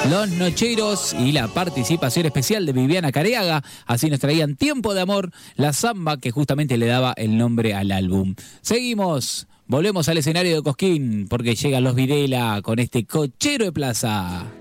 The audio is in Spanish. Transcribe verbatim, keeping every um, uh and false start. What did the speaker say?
Los Nocheros y la participación especial de Viviana Careaga. Así nos traían Tiempo de Amor, la samba que justamente le daba el nombre al álbum. Seguimos, volvemos al escenario de Cosquín porque llegan los Videla con este Cochero de Plaza.